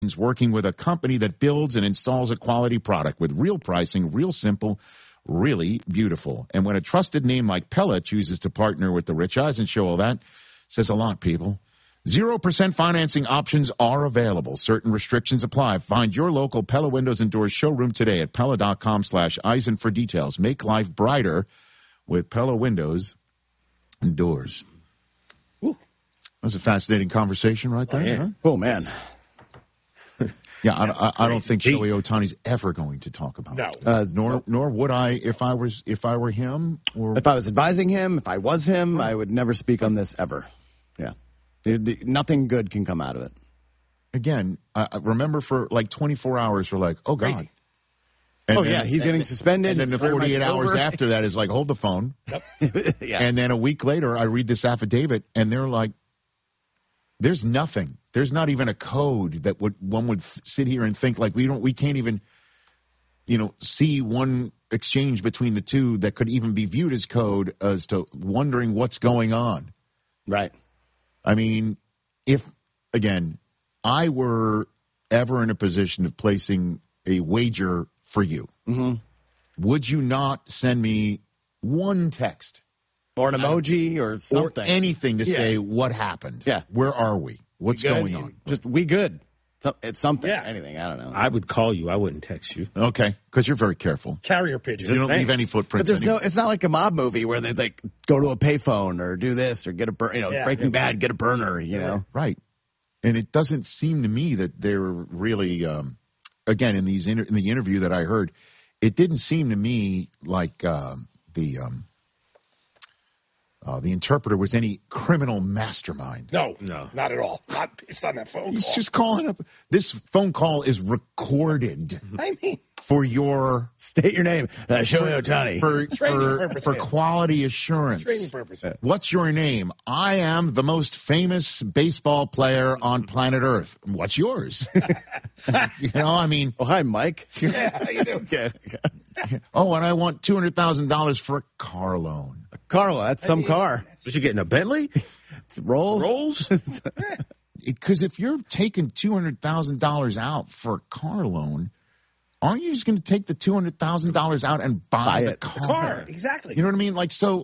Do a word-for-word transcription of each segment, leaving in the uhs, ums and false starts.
working with a company that builds and installs a quality product with real pricing, real simple, really beautiful. And when a trusted name like Pella chooses to partner with the Rich Eisen Show, all that says a lot, people. Zero percent financing options are available. Certain restrictions apply. Find your local Pella Windows and Doors showroom today at Pella.com slash Eisen for details. Make life brighter with Pella Windows and Doors. Ooh. That was a fascinating conversation right there. Oh, yeah. Huh? Oh man. Yeah, I, I, I don't think Shohei Ohtani's ever going to talk about no. it. Uh, nor nope. nor would I if I was if I were him. Or If I was advising him, if I was him, I would never speak on this ever. Yeah. It- the- nothing good can come out of it. again, I I remember for like twenty-four hours, we're like, oh God. Crazy. And oh then, yeah, he's getting suspended. And then the His career might forty-eight be hours over. after that is like, hold the phone. yeah. And then a week later, I read this affidavit, and they're like, there's nothing. There's not even a code that would one would th- sit here and think like we don't, we can't even, you know, see one exchange between the two that could even be viewed as code as to wondering what's going on. Right. I mean, if, again, I were ever in a position of placing a wager for you, Mm-hmm. would you not send me one text Or an emoji or something. or anything to Yeah. say what happened? Yeah. Where are we? What's We good? going on? Just we good. So, it's something. Yeah. Anything. I don't know. I would call you. I wouldn't text you. Okay, because you're very careful. Carrier pigeon. You don't Thanks. leave any But footprints. there's no. anywhere. It's not like a mob movie where they like go to a payphone or do this or get a bur- you know Yeah. Breaking Yeah. Bad, get a burner. You know. Right. And it doesn't seem to me that they're really, um, again, in these inter- in the interview that I heard, it didn't seem to me like um, the um, uh, the interpreter was any criminal mastermind. No, No. not at all. Not based on that phone He's call. just calling up. This phone call is recorded I mean, for your State your name. Uh, Shohei Ohtani. for Training for, purposes. for quality assurance. training purposes. What's your name? I am the most famous baseball player on planet Earth. What's yours? You know, I mean, Oh hi, Mike. Yeah, how you doing? Okay. oh, and I want two hundred thousand dollars for a car loan. Carlo, that's some car. But you getting a Bentley? Rolls. Rolls? Because if you're taking two hundred thousand dollars out for a car loan, aren't you just going to take the two hundred thousand dollars out and buy, Buy the it. car? Car, exactly. You know what I mean? Like, so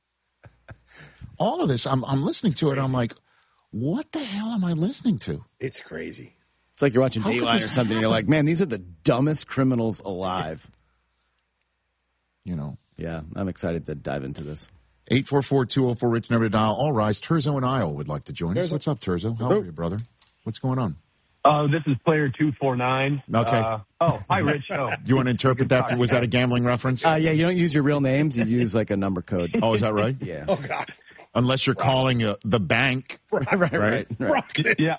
all of this, I'm, I'm listening to it. I'm like, what the hell am I listening to? It's crazy. It's like you're watching How could Dateline or this something. And you're like, man, these are the dumbest criminals alive. You know, Yeah, I'm excited to dive into this. eight four four, two oh four, Rich number to dial. All rise. Turzo in Iowa would like to join us. Turzo. What's up, Turzo? How are you, brother? What's going on? Oh, this is player two four nine. Okay. Uh, oh, hi, Rich. Oh, You want to interpret that? For, was that a gambling reference? Uh, yeah, you don't use your real names. You use like a number code. Oh, is that right? Yeah. Oh, God. Unless you're calling uh, the bank. right, right, right. Rocket. yeah.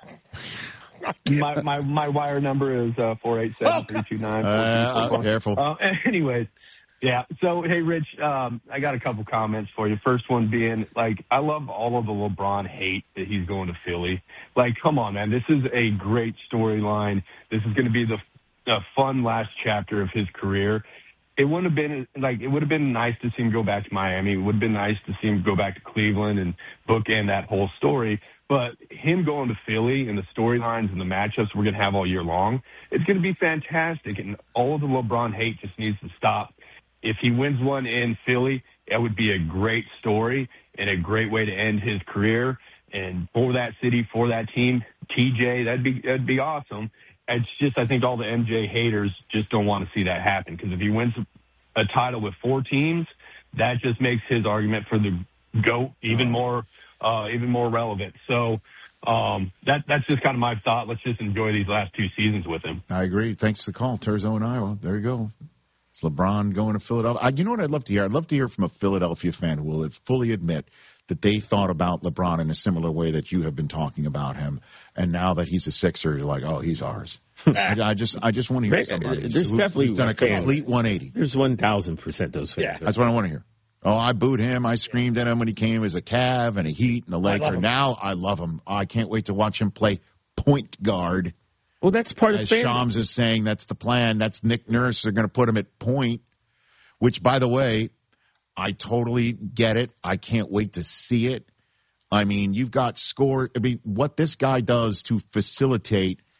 My, my my wire number is uh, four eight seven, three two nine. Uh, uh, careful. Uh, anyways, yeah. So, hey, Rich, um, I got a couple comments for you. First one being, like, I love all of the LeBron hate that he's going to Philly. Like, come on, man. This is a great storyline. This is going to be the uh, fun last chapter of his career. It wouldn't have been, like, it would have been nice to see him go back to Miami. It would have been nice to see him go back to Cleveland and bookend that whole story. But him going to Philly and the storylines and the matchups we're going to have all year long, it's going to be fantastic. And all of the LeBron hate just needs to stop. If he wins one in Philly, that would be a great story and a great way to end his career. And for that city, for that team, T J, that'd be that'd be awesome. It's just I think all the M J haters just don't want to see that happen because if he wins a title with four teams, that just makes his argument for the GOAT even more uh, even more relevant. So um, that that's just kind of my thought. Let's just enjoy these last two seasons with him. I agree. Thanks for the call, Turzo in Iowa. There you go. It's LeBron going to Philadelphia. I, you know what I'd love to hear? I'd love to hear from a Philadelphia fan who will fully admit that they thought about LeBron in a similar way that you have been talking about him. And now that he's a Sixer, you're like, oh, he's ours. I, I just I just want to hear Man, somebody there's who, definitely who's done a fans. complete one eighty. There's one thousand percent those fans. Yeah. That's what I want to hear. Oh, I booed him. I screamed at him when he came as a Cav and a Heat and a love Laker. him. Now I love him. I can't wait to watch him play point guard. Well, that's part of As fan. Shams is saying, that's the plan. That's Nick Nurse. They're going to put him at point, which, by the way, I totally get it. I can't wait to see it. I mean, you've got score. I mean, what this guy does to facilitate